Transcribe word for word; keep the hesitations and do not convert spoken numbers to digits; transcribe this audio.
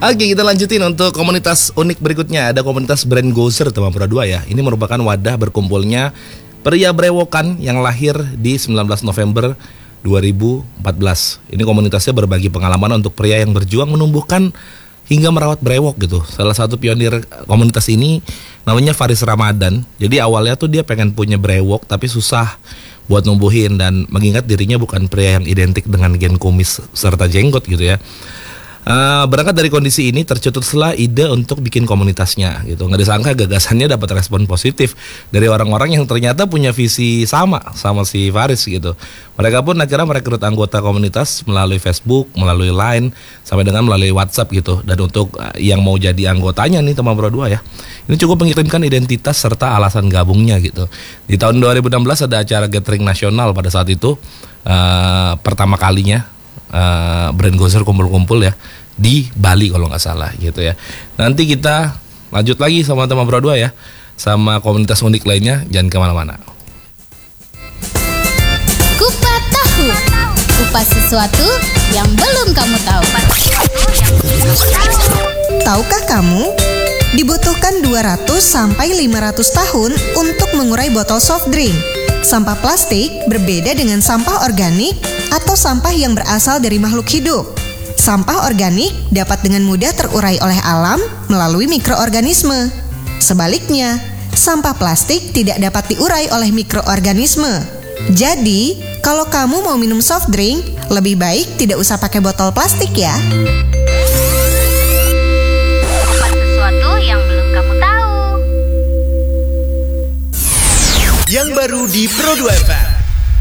Oke, kita lanjutin untuk komunitas unik berikutnya. Ada komunitas Brand Gozer teman Pro dua ya. Ini merupakan wadah berkumpulnya pria brewokan yang lahir di sembilan belas November dua ribu empat belas. Ini komunitasnya berbagi pengalaman untuk pria yang berjuang menumbuhkan hingga merawat brewok gitu. Salah satu pionir komunitas ini namanya Faris Ramadan. Jadi awalnya tuh dia pengen punya brewok tapi susah buat numbuhin, dan mengingat dirinya bukan pria yang identik dengan gen kumis serta jenggot gitu ya. Uh, berangkat dari kondisi ini tercetuslah ide untuk bikin komunitasnya gitu. Nggak disangka gagasannya dapat respon positif dari orang-orang yang ternyata punya visi sama sama si Faris gitu. Mereka pun akhirnya merekrut anggota komunitas melalui Facebook, melalui Line, sampai dengan melalui WhatsApp gitu. Dan untuk uh, yang mau jadi anggotanya nih teman Pro dua ya, ini cukup mengirimkan identitas serta alasan gabungnya gitu. Di tahun dua ribu enam belas ada acara gathering nasional pada saat itu, uh, pertama kalinya Uh, Brand Gozer kumpul-kumpul ya di Bali kalau nggak salah gitu ya. Nanti kita lanjut lagi sama teman Pro dua ya, sama komunitas unik lainnya. Jangan kemana-mana. Kupas Tahu, kupas sesuatu yang belum kamu tahu. Tahukah kamu, dibutuhkan dua ratus sampai lima ratus tahun untuk mengurai botol soft drink. Sampah plastik berbeda dengan sampah organik atau sampah yang berasal dari makhluk hidup. Sampah organik dapat dengan mudah terurai oleh alam melalui mikroorganisme. Sebaliknya, sampah plastik tidak dapat diurai oleh mikroorganisme. Jadi, kalau kamu mau minum soft drink, lebih baik tidak usah pakai botol plastik ya. Sesuatu yang belum kamu tahu. Yang baru di Pro dua F M.